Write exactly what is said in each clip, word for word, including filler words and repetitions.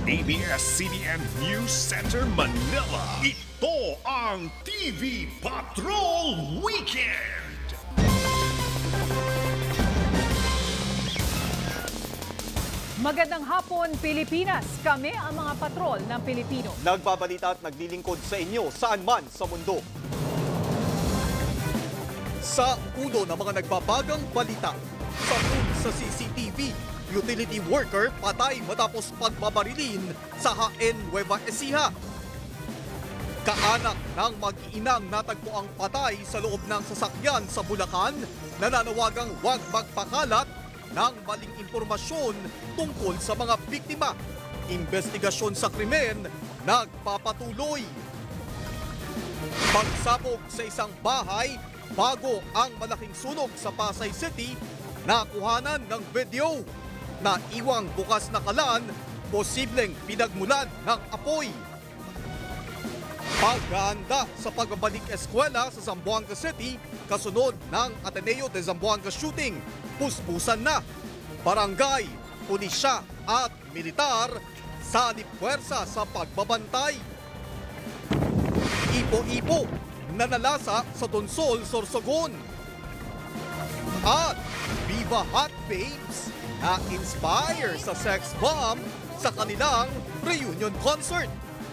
A B S C B N News Center Manila. Ito ang T V Patrol Weekend. Magandang hapon, Pilipinas. Kami ang mga patrol ng Pilipino. Nagbabalita at naglilingkod sa inyo saan man sa mundo. Sa ulo ng mga nagbabagang balita, sa pool sa C C T V, utility worker patay matapos pagbabarilin sa H N Nueva Ecija. Kaanak ng mag-iinang natagpuang patay sa loob ng sasakyan sa Bulacan, nananawagang huwag magpakalat ng maling impormasyon tungkol sa mga biktima. Investigasyon sa krimen nagpapatuloy. Pagsabog sa isang bahay bago ang malaking sunog sa Pasay City, nakuhanan ng video na iwang bukas na kalan, posibleng pinagmulan ng apoy. Paghahanda sa pagbabalik eskwela sa Zamboanga City kasunod ng Ateneo de Zamboanga shooting, puspusan na. Barangay, pulisya at militar sanib puwersa sa pagbabantay. Ipo-ipo, nanalasa sa Donsol, Sorsogon. At Viva Hot Babes na inspire sa sex bomb sa kanilang reunion concert.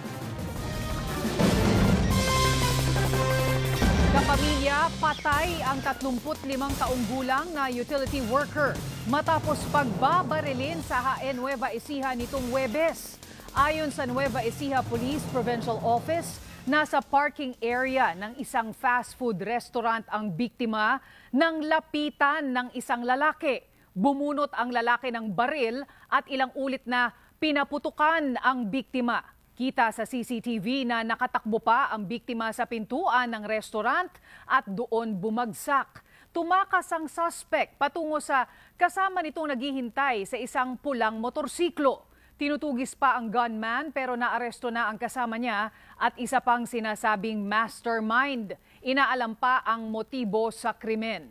Kapamilya, patay ang tatlumput limang taong gulang na utility worker matapos pagbabarilin sa H N Nueva Ecija nitong Huwebes. Ayon sa Nueva Ecija Police Provincial Office, nasa parking area ng isang fast food restaurant ang biktima nang lapitan ng isang lalaki. Bumunot ang lalaki ng baril at ilang ulit na pinaputukan ang biktima. Kita sa C C T V na nakatakbo pa ang biktima sa pintuan ng restaurant at doon bumagsak. Tumakas ang suspect patungo sa kasama nitong naghihintay sa isang pulang motorsiklo. Tinutugis pa ang gunman pero naaresto na ang kasama niya at isa pang sinasabing mastermind. Inaalam pa ang motibo sa krimen.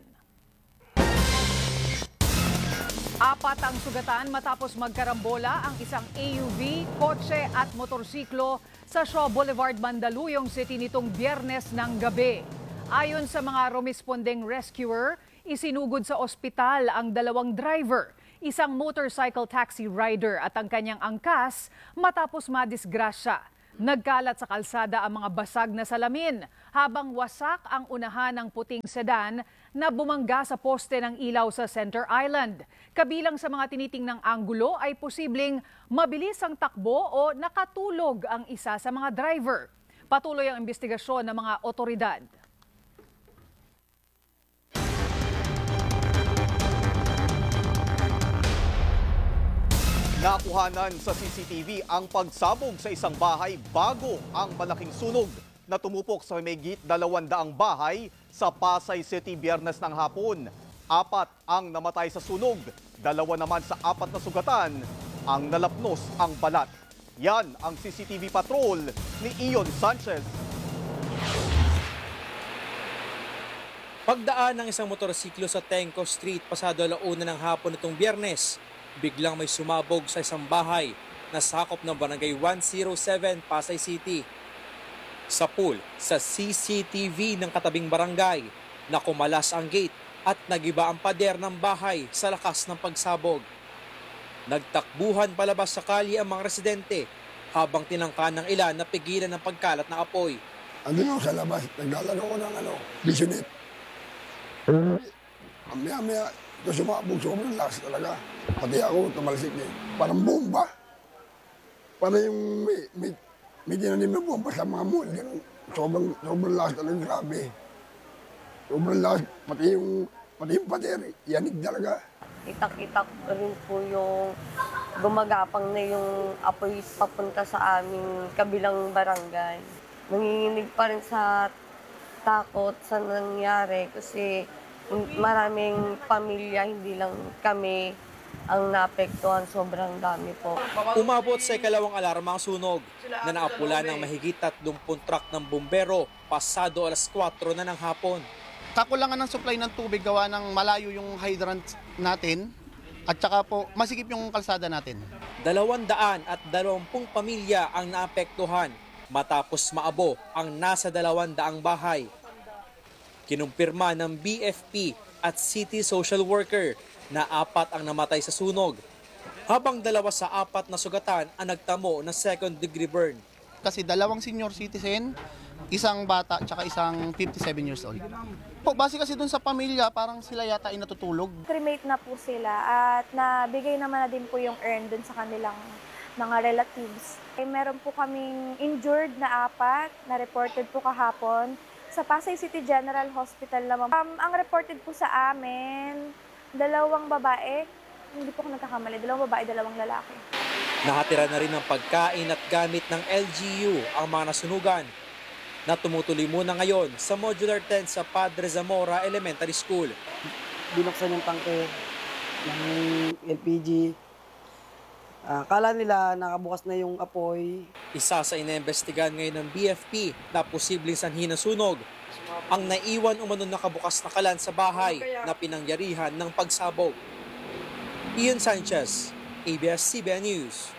Apat ang sugatan matapos magkarambola ang isang A U V, kotse at motorsiklo sa Shaw Boulevard, Mandaluyong City nitong Biyernes ng gabi. Ayon sa mga rumesponding rescuer, isinugod sa ospital ang dalawang driver, isang motorcycle taxi rider at ang kanyang angkas matapos madisgrasya. Nagkalat sa kalsada ang mga basag na salamin habang wasak ang unahan ng puting sedan na bumangga sa poste ng ilaw sa Center Island. Kabilang sa mga tinitingnang anggulo ay posibleng mabilis ang takbo o nakatulog ang isa sa mga driver. Patuloy ang investigasyon ng mga otoridad. Nakuhanan sa C C T V ang pagsabog sa isang bahay bago ang malaking sunog na tumupok sa mahigit dalawang daang bahay sa Pasay City Biyernes ng hapon. Apat ang namatay sa sunog, dalawa naman sa apat na sugatan ang nalapnos ang balat. Yan ang C C T V Patrol ni Ion Sanchez. Pagdaan ng isang motorsiklo sa Tenco Street pasado alauna ng hapon nitong Biyernes, biglang may sumabog sa isang bahay na sakop ng Barangay one oh seven, Pasay City. Sa pool sa C C T V ng katabing barangay, nakumalas ang gate at nagiba ang pader ng bahay sa lakas ng pagsabog. Nagtakbuhan palabas sa kalye ang mga residente habang tinangka ng ilan na pigilan ng pagkalat ng apoy. Andun ako sa labas, naglalaro ko ng ano, bisinit. Amaya-amaya, ito sumabog, sobrang lakas talaga. Pati ako, tumalsik niya. Parang bomba. Parang yung may, may, may tinanim na bomba sa mga mall. Ganun. Sobrang, sobrang lakas talaga, grabe. Sobrang lakas, pati yung, pati yung pader, yanig talaga. Itak-itak rin po yung gumagapang na yung apoy papunta sa aming kabilang barangay. Nanginginig pa rin sa takot sa nangyari kasi maraming pamilya, hindi lang kami ang naapektuhan, sobrang dami po. Umabot sa ikalawang alarma ang sunog na naapula ng mahigit tatlumpung truck ng bumbero pasado alas kwatro na ng hapon. Kakulangan ng supply ng tubig gawa ng malayo yung hydrant natin. At saka po, masikip yung kalsada natin. Dalawang daan at dalawampung pamilya ang naapektuhan matapos maabo ang nasa dalawang daang bahay. Kinumpirma ng B F P at city social worker na apat ang namatay sa sunog, habang dalawa sa apat na sugatan ang nagtamo ng second degree burn. Kasi dalawang senior citizen, isang bata, tsaka isang fifty-seven years old. Po, base kasi dun sa pamilya, parang sila yata ay natutulog. Cremate na po sila at nabigay naman na din po yung urn dun sa kanilang mga relatives. Eh, meron po kaming injured na apat na reported po kahapon sa Pasay City General Hospital naman. Um, ang reported po sa amin, dalawang babae, hindi po ako nagkakamali, dalawang babae, dalawang lalaki. Nahatira na rin ng pagkain at gamit ng L G U ang mga nasunugan na tumutuloy muna ngayon sa modular tent sa Padre Zamora Elementary School. Binuksan yung tangke ng L P G. Uh, kala nila nakabukas na yung apoy. Isa sa inaimbestigahan ngayon ng B F P na posibleng sanhi ng sunog ang naiwan umano nakabukas na kalan sa bahay na pinangyarihan ng pagsabog. Ian Sanchez, A B S C B N News.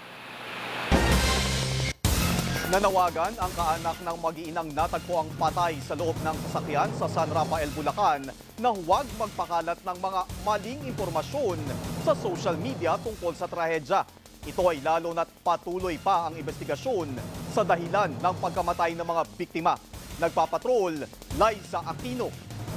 Nanawagan ang kaanak ng mag-iinang natagpuang patay sa loob ng sasakyan sa San Rafael, Bulacan na huwag magpakalat ng mga maling impormasyon sa social media tungkol sa trahedya. Ito ay lalo na't patuloy pa ang investigasyon sa dahilan ng pagkamatay ng mga biktima. Nagpapatrol, Liza Aquino.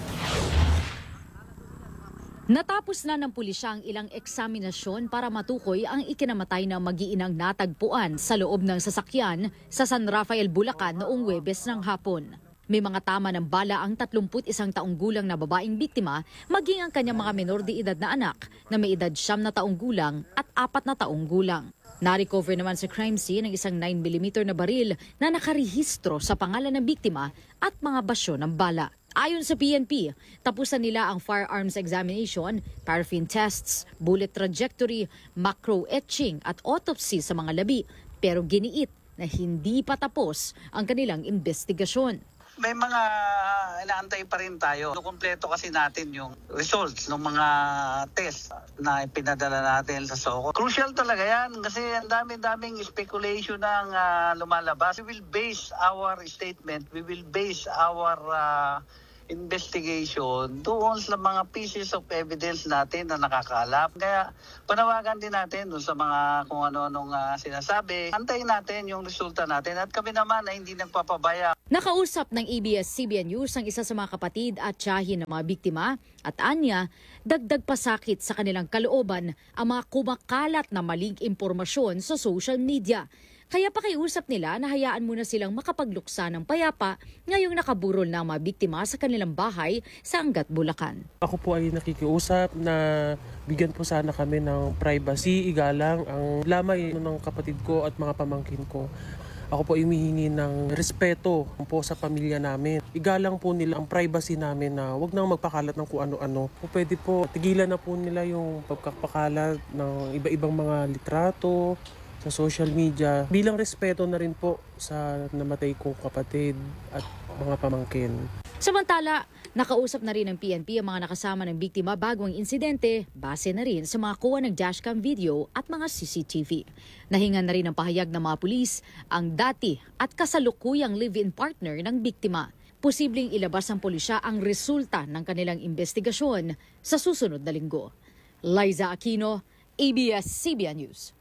Natapos na ng pulisya ang ilang eksaminasyon para matukoy ang ikinamatay ng mag-iinang natagpuan sa loob ng sasakyan sa San Rafael, Bulacan noong Huwebes ng hapon. May mga tama ng bala ang tatlumput isang taong gulang na babaeng biktima, maging ang kanyang mga menor de edad na anak na may edad siyam na taong gulang at apat na taong gulang. Na-recover naman sa crime scene ng isang nine millimeter na baril na nakarehistro sa pangalan ng biktima at mga basyo ng bala. Ayon sa P N P, tapusan nila ang firearms examination, paraffin tests, bullet trajectory, macro etching at autopsy sa mga labi, pero giniit na hindi pa tapos ang kanilang investigasyon. May mga inaantay pa rin tayo. Kumpleto kasi natin yung results ng mga test na pinadala natin sa S O C O. Crucial talaga yan kasi ang dami-daming speculation ang uh, lumalabas. We will base our statement, we will base our uh, investigation doon sa mga pieces of evidence natin na nakakalap. Kaya panawagan din natin doon sa mga kung ano-anong uh, sinasabi. Antayin natin yung resulta natin at kami naman ay hindi nagpapabaya. Nakausap ng A B S C B N News ang isa sa mga kapatid at tiyahin ng mga biktima at anya, dagdag pasakit sa kanilang kalooban ang mga kumakalat na maling impormasyon sa social media. Kaya pakiusap nila na hayaan muna silang makapagluksa ng payapa ngayong nakaburol na ang mga biktima sa kanilang bahay sa Angat, Bulacan. Ako po ay nakikiusap na bigyan po sana kami ng privacy, igalang ang lamay ng kapatid ko at mga pamangkin ko. Ako po ay humihingi ng respeto po sa pamilya namin. Igalang po nila ang privacy namin na huwag nang magpakalat ng kung ano-ano. Kung pwede po, tigilan na po nila yung pagpapakalat ng iba-ibang mga litrato sa social media. Bilang respeto na rin po sa namatay kong kapatid at mga pamangkin. Samantala, nakausap na rin ng P N P ang mga nakasama ng biktima bago ang insidente, base na rin sa mga kuha ng dashcam video at mga C C T V. Nahingan na rin ng pahayag ng mga pulis ang dati at kasalukuyang live-in partner ng biktima. Posibleng ilabas ng pulisya ang resulta ng kanilang investigasyon sa susunod na linggo. Liza Aquino, A B S C B N News.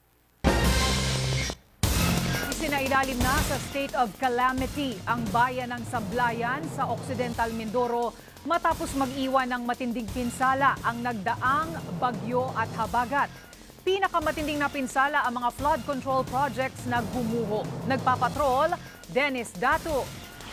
Isinailalim na sa state of calamity ang bayan ng Sablayan sa Occidental Mindoro matapos mag-iwan ng matinding pinsala ang nagdaang bagyo at habagat. Pinakamatinding na pinsala ang mga flood control projects na gumuho. Nagpapatrol, Dennis Dato.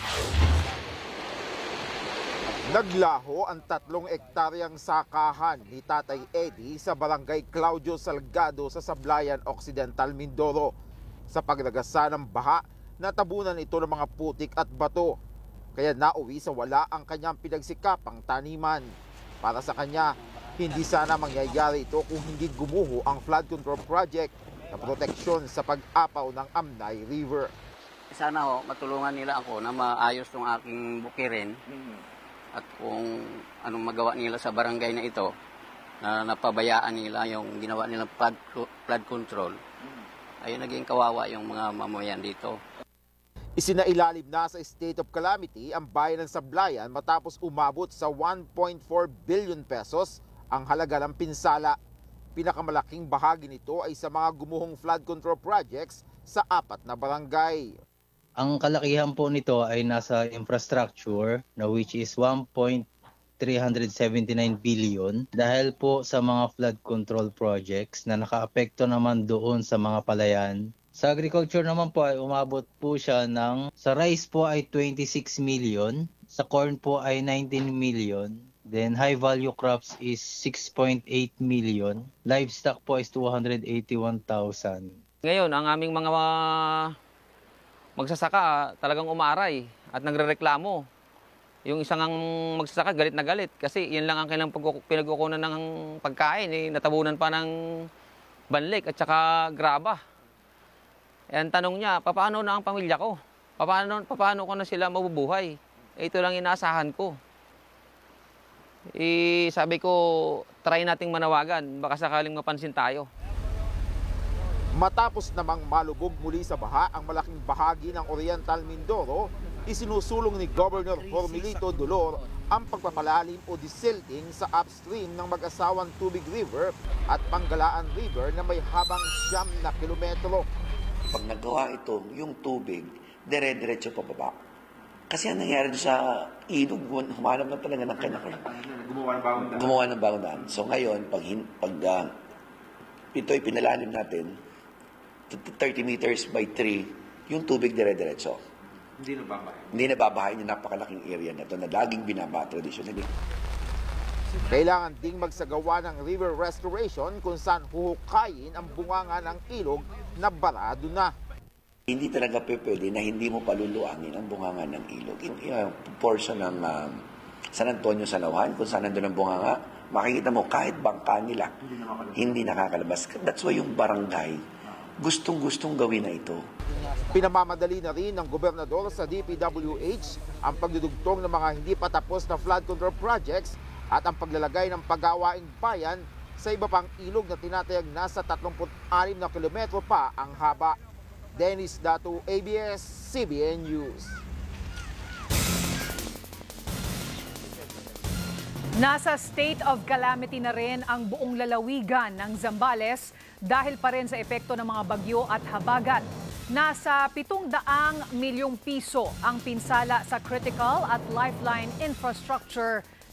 Naglaho ang tatlong ektaryang sakahan ni Tatay Eddie sa barangay Claudio Salgado sa Sablayan, Occidental Mindoro. Sa paglagasa ng baha, natabunan ito ng mga putik at bato. Kaya nauwi sa wala ang kanyang pinagsikapang taniman. Para sa kanya, hindi sana mangyayari ito kung hindi gumuho ang flood control project na proteksyon sa pag-apaw ng Amnay River. Sana ho, matulungan nila ako na maayos ng aking bukirin at kung anong magawa nila sa barangay na ito na napabayaan nila yung ginawa nilang flood, flood control. Ayun, naging kawawa yung mga mamayan dito. Isinailalim na sa state of calamity ang bayan ng Sablayan matapos umabot sa one point four billion pesos ang halaga ng pinsala. Pinakamalaking bahagi nito ay sa mga gumuhong flood control projects sa apat na barangay. Ang kalakihan po nito ay nasa infrastructure na which is one point three seven nine billion dahil po sa mga flood control projects na nakaapekto naman doon sa mga palayan. Sa agriculture naman po ay umabot po siya ng, sa rice po ay twenty-six million, sa corn po ay nineteen million, then high value crops is six point eight million, livestock po is two hundred eighty-one thousand. Ngayon, ang aming mga magsasaka talagang umaaray at nagrereklamo. Yung isang ang magsasaka galit na galit kasi yan lang ang kailang pinagkukunan ng pagkain. Eh, natabunan pa ng banlik at saka graba. E, ang tanong niya, paano na ang pamilya ko? Paano, paano ko na sila mabubuhay? E, ito lang inaasahan ko. E, sabi ko, try nating manawagan. Baka sakaling mapansin tayo. Matapos namang malubog muli sa baha ang malaking bahagi ng Oriental Mindoro, isinusulong ni Governor Jormelito Dolor ang pagpapalalim o desilting sa upstream ng mag-asawang Tubig River at Panggalaan River na may habang siyam na kilometro. Pag nagawa ito, yung tubig, dire-diretso pababa. Kasi ang nangyari doon sa ilog, humanap na talaga ng kanya-kanya. Gumawa ng bagong daan. Gumawa ng bagong daan. So ngayon, pag, pag uh, ito'y pinalalim natin, thirty meters by three, yung tubig dire-diretso. Hindi nababahay. Hindi nababahay yung napakalaking area na ito na laging binaba traditionally. Kailangan ding magsagawa ng river restoration kung saan huhukayin ang bunganga ng ilog na barado na. Hindi talaga pwede na hindi mo paluluangin ang bunganga ng ilog. Yung uh, portion ng uh, San Antonio, Sanauhan, kung saan nandun ang bunganga, makikita mo kahit bangka nila, hindi nakakalabas. That's why yung barangay, gustong-gustong gawin na ito. Pinamamadali na rin ng gobernador sa D P W H ang pagdudugtong ng mga hindi pa tapos na flood control projects at ang paglalagay ng pagawaing bayan sa iba pang ilog na tinatayag nasa tatlumpu't anim na kilometro pa ang haba. Dennis Datu, A B S C B N News. Nasa state of calamity na rin ang buong lalawigan ng Zambales dahil pa rin sa epekto ng mga bagyo at habagat. Nasa pitong daang milyong piso ang pinsala sa critical at lifeline infrastructure